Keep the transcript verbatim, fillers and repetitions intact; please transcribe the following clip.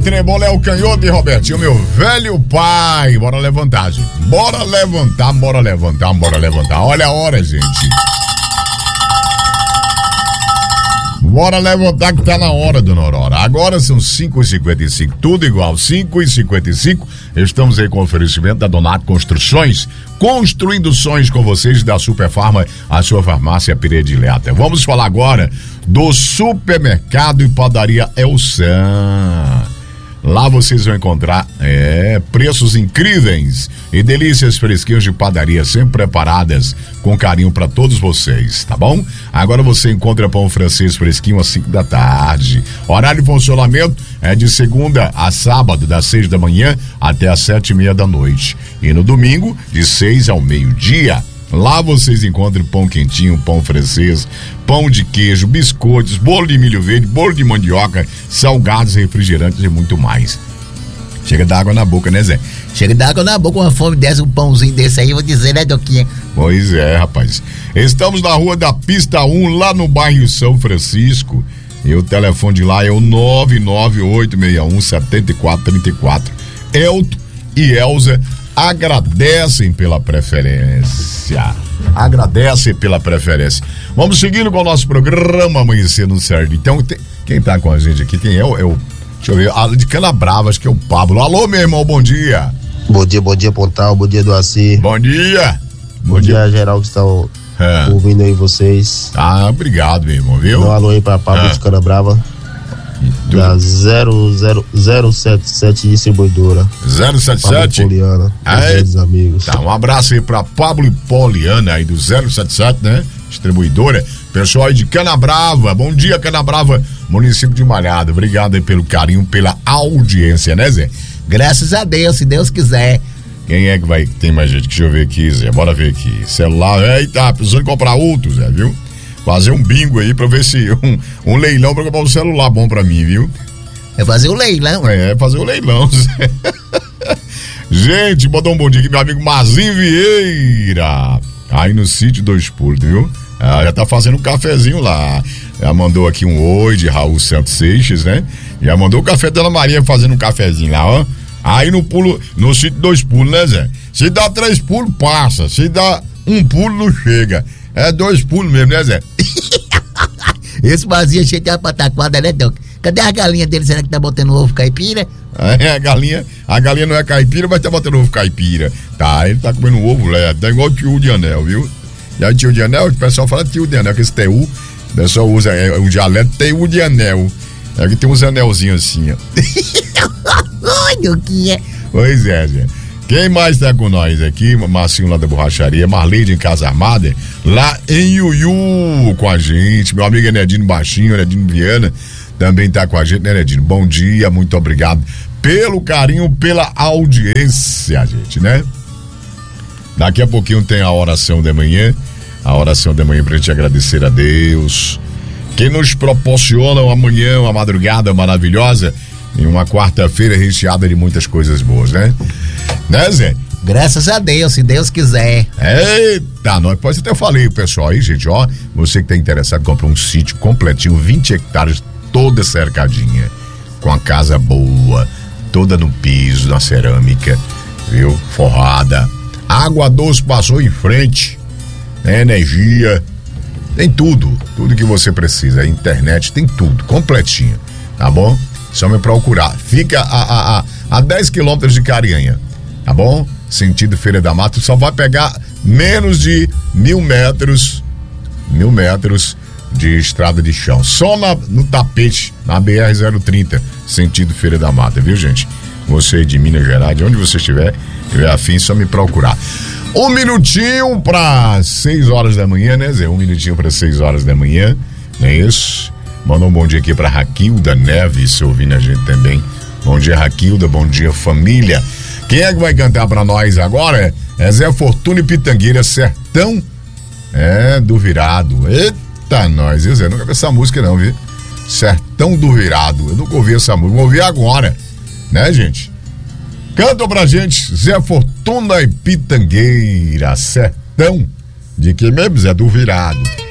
Trebola é o canhoto e Robertinho, meu velho pai. Bora levantar, gente. Bora levantar, bora levantar, bora levantar. Olha a hora, gente. Bora levantar que tá na hora, dona Aurora. Agora são cinco e cinquenta e cinco, tudo igual, cinco e cinquenta e cinco. Estamos aí com o oferecimento da Donato Construções, construindo sonhos com vocês, da Super Farma, a sua farmácia predileta. Vamos falar agora do supermercado e padaria Elsan. Lá vocês vão encontrar é, preços incríveis e delícias fresquinhas de padaria, sempre preparadas com carinho para todos vocês, tá bom? Agora você encontra pão francês fresquinho às cinco da tarde. Horário de funcionamento é de segunda a sábado, das seis da manhã até as sete e meia da noite. E no domingo, de seis ao meio-dia. Lá vocês encontram pão quentinho, pão francês, pão de queijo, biscoitos, bolo de milho verde, bolo de mandioca, salgados, refrigerantes e muito mais. Chega d'água na boca, né, Zé? Chega d'água na boca, uma fome dessa, um pãozinho desse aí, vou dizer, né, Doquinha? Pois é, rapaz. Estamos na rua da Pista um, lá no bairro São Francisco. E o telefone de lá é o nove nove oito seis um sete quatro três quatro. Elton e Elza agradecem pela preferência. Agradecem pela preferência. Vamos seguindo com o nosso programa Amanhecendo Certo. Então, tem, quem tá com a gente aqui? Quem é o, é o deixa eu ver, a, de Canabrava, acho que é o Pablo. Alô, meu irmão, bom dia. Bom dia, bom dia, Pontal, bom dia, Doaci. Bom dia. Bom, bom dia, dia, geral que está é. ouvindo aí vocês. Ah, obrigado, meu irmão, viu? Um alô aí pra Pablo é. de Canabrava. Da zero zero zero sete sete Distribuidora. zero sete sete? Pablo Poliana. É, amigos. Tá, um abraço aí pra Pablo e Poliana aí do zero sete sete, né? Distribuidora. Pessoal aí de Canabrava. Bom dia, Canabrava, município de Malhada. Obrigado aí pelo carinho, pela audiência, né, Zé? Graças a Deus, se Deus quiser. Quem é que vai? Tem mais gente? Deixa eu ver aqui, Zé. Bora ver aqui. Celular. Eita, precisando comprar outro, Zé, viu? Fazer um bingo aí pra ver se um, um leilão pra comprar um celular bom pra mim, viu? É fazer o um leilão. É, fazer o um leilão. Gente, botou um bom dia aqui, meu amigo Mazinho Vieira. Aí no sítio Dois Pulos, viu? Ah, já tá fazendo um cafezinho lá. Já mandou aqui um oi de Raul Santos Seixas, né? Já mandou o café da Ana Maria fazendo um cafezinho lá, ó. Aí no pulo, no sítio Dois Pulos, né, Zé? Se dá três pulos, passa. Se dá um pulo, não chega. É dois pulos mesmo, né, Zé? Esse Mazinho cheio de pataquada, né, Doc? Cadê a galinha dele? Será que tá botando ovo caipira? É, a galinha, a galinha não é caipira, mas tá botando ovo caipira. Tá, ele tá comendo ovo, né? Tá igual o tio de anel, viu? E aí, tio de anel, o pessoal fala tio de anel, que esse T U, o pessoal usa é, um dialeto T U de anel. É que tem uns anelzinhos assim, ó. Ai, Doquinha. Pois é, Zé. Quem mais tá com nós aqui? Marcinho lá da borracharia, Marleide em Casa Armada, lá em Iuiú com a gente. Meu amigo Enedino Baixinho, Enedino Viana, também tá com a gente, né, Enedino? Bom dia, muito obrigado pelo carinho, pela audiência, gente, né? Daqui a pouquinho tem a oração da manhã, a oração da manhã pra gente agradecer a Deus, que nos proporciona uma manhã, uma madrugada maravilhosa, em uma quarta-feira recheada de muitas coisas boas, né? Né, Zé? Graças a Deus, se Deus quiser. Eita, nós, depois até eu falei pro pessoal aí, gente, ó, você que tá interessado, compra um sítio completinho, vinte hectares, toda cercadinha, com a casa boa, toda no piso, na cerâmica, viu? Forrada. Água doce passou em frente, né? Energia, tem tudo, tudo que você precisa, internet, tem tudo, completinho, tá bom? Só me procurar. Fica a, a, a, a dez quilômetros de Carianha, tá bom? Sentido Feira da Mata, só vai pegar menos de mil metros, mil metros de estrada de chão. Só na, no tapete, na B R zero trinta, sentido Feira da Mata, viu, gente? Você de Minas Gerais, de onde você estiver, tiver afim, só me procurar. Um minutinho para seis horas da manhã, né, Zé? Um minutinho para seis horas da manhã, não é isso? Manda um bom dia aqui pra Raquilda Neves, ouvindo a gente também. Bom dia, Raquilda, bom dia, família. Quem é que vai cantar pra nós agora? É Zé Fortuna e Pitangueira, Sertão é do Virado. Eita, nós, viu, Zé? Nunca vi essa música não, viu? Sertão do Virado. Eu nunca ouvi essa música, vou ouvir agora, né, gente? Canta pra gente, Zé Fortuna e Pitangueira, Sertão de que mesmo, Zé? Do Virado.